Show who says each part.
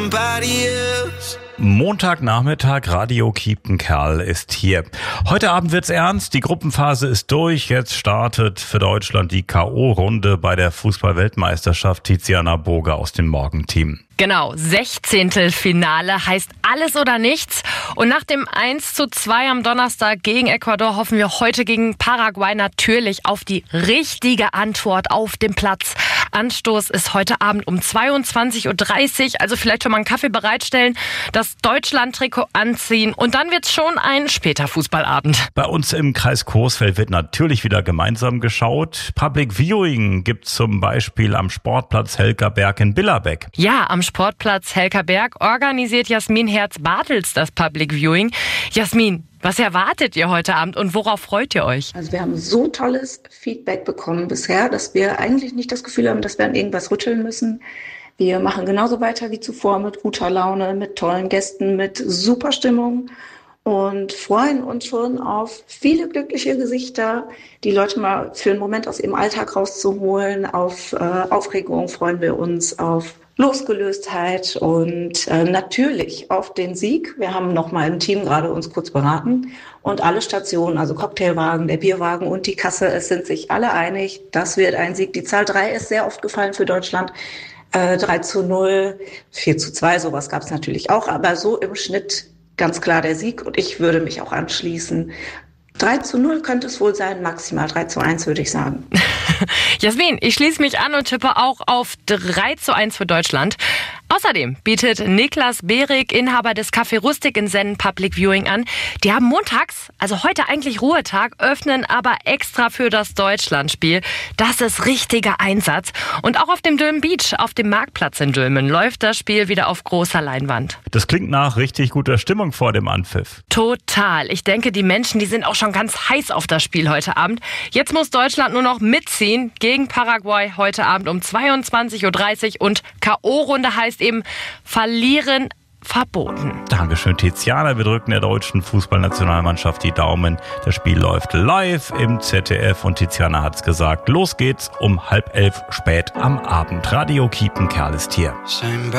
Speaker 1: Montagnachmittag, Radio Kiepenkerl ist hier. Heute Abend wird's ernst, die Gruppenphase ist durch. Jetzt startet für Deutschland die K.O.-Runde bei der Fußball-Weltmeisterschaft. Tiziana Burger aus dem Morgenteam.
Speaker 2: Genau, 16. Finale heißt alles oder nichts. Und nach dem 1:2 am Donnerstag gegen Ecuador hoffen wir heute gegen Paraguay natürlich auf die richtige Antwort auf dem Platz. Anstoß ist heute Abend um 22:30 Uhr, also vielleicht schon mal einen Kaffee bereitstellen, das Deutschland-Trikot anziehen und dann wird's schon ein später Fußballabend.
Speaker 1: Bei uns im Kreis Coesfeld wird natürlich wieder gemeinsam geschaut. Public Viewing gibt's zum Beispiel am Sportplatz Helkaberg in Billerbeck.
Speaker 2: Ja, am Sportplatz Helkaberg organisiert Jasmin Herz-Bartels das Public Viewing. Jasmin, was erwartet ihr heute Abend und worauf freut ihr euch?
Speaker 3: Also wir haben so tolles Feedback bekommen bisher, dass wir eigentlich nicht das Gefühl haben, dass wir an irgendwas rütteln müssen. Wir machen genauso weiter wie zuvor mit guter Laune, mit tollen Gästen, mit super Stimmung und freuen uns schon auf viele glückliche Gesichter, die Leute mal für einen Moment aus ihrem Alltag rauszuholen. Auf Aufregung freuen wir uns, auf Losgelöstheit und natürlich auf den Sieg. Wir haben noch mal im Team gerade uns kurz beraten und alle Stationen, also Cocktailwagen, der Bierwagen und die Kasse, es sind sich alle einig, das wird ein Sieg. Die Zahl 3 ist sehr oft gefallen für Deutschland. 3:0, 4:2, sowas gab es natürlich auch, aber so im Schnitt ganz klar der Sieg und ich würde mich auch anschließen. 3:0 könnte es wohl sein, maximal 3:1 würde ich sagen.
Speaker 2: Jasmin, ich schließe mich an und tippe auch auf 3:1 für Deutschland. Außerdem bietet Niklas Behrig, Inhaber des Café Rustik in Sennen, Public Viewing an. Die haben montags, also heute eigentlich Ruhetag, öffnen aber extra für das Deutschlandspiel. Das ist richtiger Einsatz. Und auch auf dem Dülmen Beach, auf dem Marktplatz in Dülmen, läuft das Spiel wieder auf großer Leinwand.
Speaker 1: Das klingt nach richtig guter Stimmung vor dem Anpfiff.
Speaker 2: Total. Ich denke, die Menschen, die sind auch schon ganz heiß auf das Spiel heute Abend. Jetzt muss Deutschland nur noch mitziehen gegen Paraguay heute Abend um 22:30 Uhr. Und K.O.-Runde heißt eben verlieren verboten.
Speaker 1: Dankeschön, Tiziana. Wir drücken der deutschen Fußballnationalmannschaft die Daumen. Das Spiel läuft live im ZDF und Tiziana hat's gesagt. Los geht's um 10:30 spät am Abend. Radio Kiepenkerl ist hier.